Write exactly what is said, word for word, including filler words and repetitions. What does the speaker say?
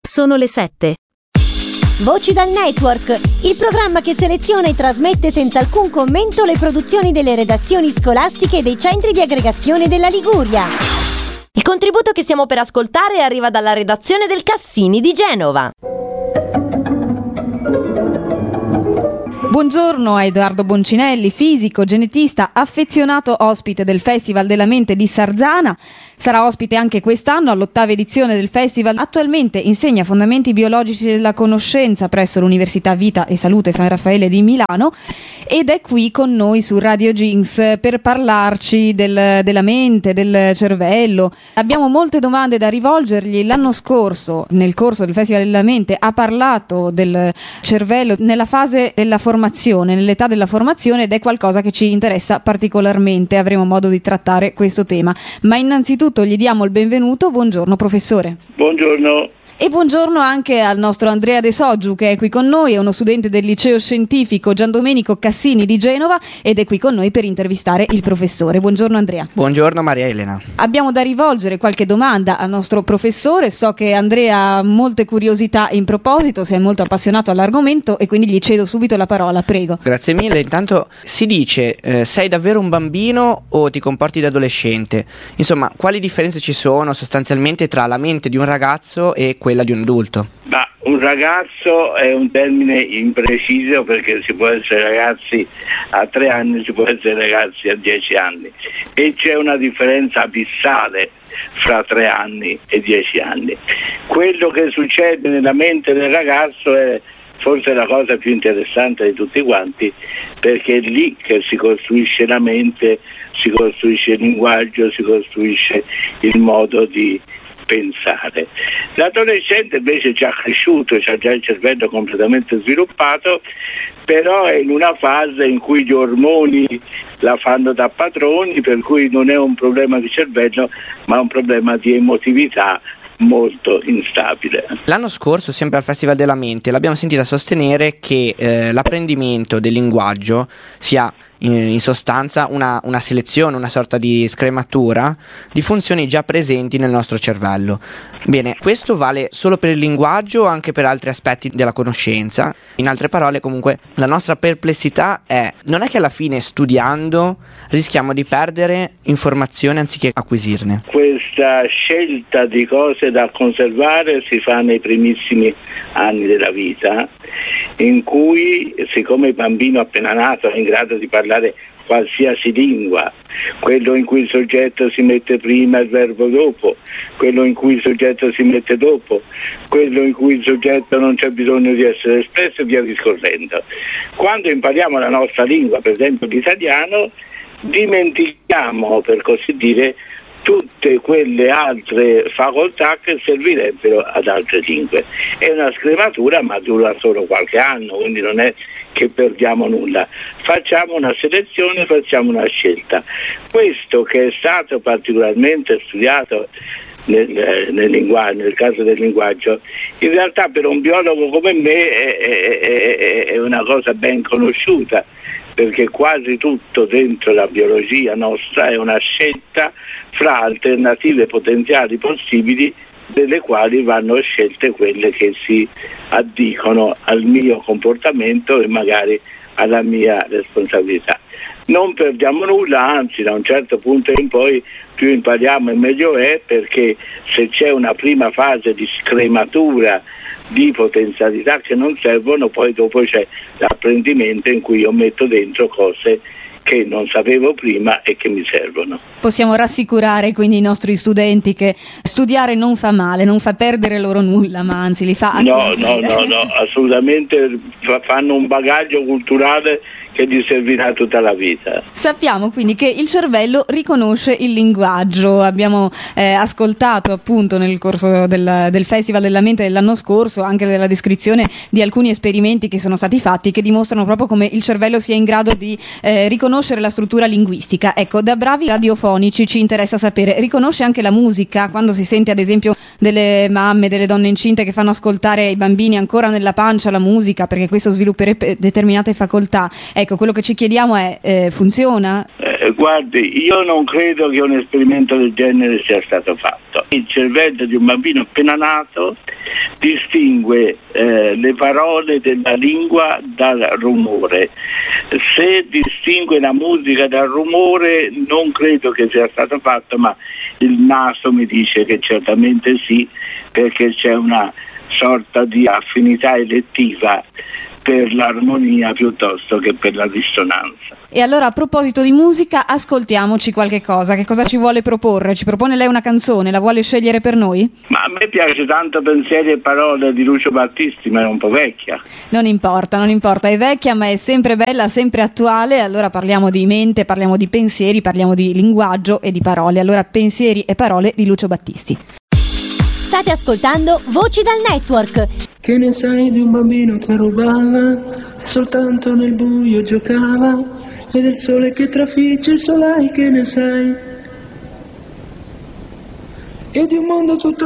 Sono le sette. Voci dal Network, il programma che seleziona e trasmette senza alcun commento le produzioni delle redazioni scolastiche e dei centri di aggregazione della Liguria. Il contributo che stiamo per ascoltare arriva dalla redazione del Cassini di Genova. Buongiorno a Edoardo Boncinelli, fisico, genetista, affezionato ospite del Festival della Mente di Sarzana. Sarà ospite anche quest'anno all'ottava edizione del festival. Attualmente insegna fondamenti biologici della conoscenza presso l'Università Vita e Salute San Raffaele di Milano ed è qui con noi su Radio Jinx per parlarci del, della mente, del cervello. Abbiamo molte domande da rivolgergli. L'anno scorso, nel corso del Festival della Mente, ha parlato del cervello nella fase della formazione, nell'età della formazione, ed è qualcosa che ci interessa particolarmente. Avremo modo di trattare questo tema. Ma innanzitutto gli diamo il benvenuto. Buongiorno professore. Buongiorno. E buongiorno anche al nostro Andrea De Soggiu, che è qui con noi, è uno studente del liceo scientifico Gian Domenico Cassini di Genova ed è qui con noi per intervistare il professore. Buongiorno Andrea. Buongiorno Maria Elena. Abbiamo da rivolgere qualche domanda al nostro professore. So che Andrea ha molte curiosità in proposito, si è molto appassionato all'argomento e quindi gli cedo subito la parola, prego. Grazie mille. Intanto si dice eh, sei davvero un bambino o ti comporti da adolescente? Insomma, quali differenze ci sono sostanzialmente tra la mente di un ragazzo e quella di un adulto? Ma un ragazzo è un termine impreciso, perché si può essere ragazzi a tre anni, si può essere ragazzi a dieci anni, e c'è una differenza abissale fra tre anni e dieci anni. Quello che succede nella mente del ragazzo è forse la cosa più interessante di tutti quanti, perché è lì che si costruisce la mente, si costruisce il linguaggio, si costruisce il modo di pensare. L'adolescente invece è già cresciuto, ha già il cervello completamente sviluppato, però è in una fase in cui gli ormoni la fanno da padroni, per cui non è un problema di cervello ma un problema di emotività molto instabile. L'anno scorso, sempre al Festival della Mente, l'abbiamo sentita sostenere che eh, l'apprendimento del linguaggio sia in, in sostanza una, una selezione, una sorta di scrematura di funzioni già presenti nel nostro cervello. Bene, questo vale solo per il linguaggio o anche per altri aspetti della conoscenza? In altre parole, comunque, la nostra perplessità è: non è che alla fine, studiando, rischiamo di perdere informazioni anziché acquisirne? Questa scelta di cose da conservare si fa nei primissimi anni della vita, in cui, siccome il bambino appena nato è in grado di parlare qualsiasi lingua, quello in cui il soggetto si mette prima e il verbo dopo, quello in cui il soggetto si mette dopo, quello in cui il soggetto non c'è bisogno di essere espresso e via discorrendo. Quando impariamo la nostra lingua, per esempio l'italiano, dimentichiamo, per così dire, tutte quelle altre facoltà che servirebbero ad altre lingue. È una scrematura, ma dura solo qualche anno, quindi non è che perdiamo nulla. Facciamo una selezione, facciamo una scelta. Questo, che è stato particolarmente studiato nel, nel, linguaggio, nel caso del linguaggio, in realtà per un biologo come me è, è, è, è una cosa ben conosciuta, perché quasi tutto dentro la biologia nostra è una scelta fra alternative potenziali possibili, delle quali vanno scelte quelle che si addicono al mio comportamento e magari alla mia responsabilità. Non perdiamo nulla, anzi da un certo punto in poi più impariamo e meglio è, perché se c'è una prima fase di scrematura di potenzialità che non servono, poi dopo c'è l'apprendimento in cui io metto dentro cose che non sapevo prima e che mi servono. Possiamo rassicurare quindi i nostri studenti che studiare non fa male, non fa perdere loro nulla, ma anzi li fa acquisire. No, no, no, no, assolutamente fanno un bagaglio culturale che gli servirà tutta la vita. Sappiamo quindi che il cervello riconosce il linguaggio. Abbiamo eh, ascoltato appunto nel corso del, del Festival della Mente dell'anno scorso anche della descrizione di alcuni esperimenti che sono stati fatti, che dimostrano proprio come il cervello sia in grado di eh, riconoscere la struttura linguistica. Ecco, da bravi radiofonici ci interessa sapere, riconosce anche la musica quando si sente ad esempio delle mamme, delle donne incinte che fanno ascoltare ai bambini ancora nella pancia la musica, perché questo svilupperebbe determinate facoltà. Ecco, quello che ci chiediamo è, eh, funziona? Eh, Eh, guardi, io non credo che un esperimento del genere sia stato fatto. Il cervello di un bambino appena nato distingue eh, le parole della lingua dal rumore. Se distingue la musica dal rumore non credo che sia stato fatto, ma il naso mi dice che certamente sì, perché c'è una sorta di affinità elettiva per l'armonia piuttosto che per la dissonanza. E allora, a proposito di musica, ascoltiamoci qualche cosa. Che cosa ci vuole proporre? Ci propone lei una canzone? La vuole scegliere per noi? Ma a me piace tanto Pensieri e parole di Lucio Battisti, ma è un po' vecchia. Non importa, non importa, è vecchia ma è sempre bella, sempre attuale. Allora parliamo di mente, parliamo di pensieri, parliamo di linguaggio e di parole. Allora, Pensieri e parole di Lucio Battisti. State ascoltando Voci dal Network. Che ne sai di un bambino che rubava e soltanto nel buio giocava, e del sole che trafigge il solai, che ne sai? E di un mondo tutto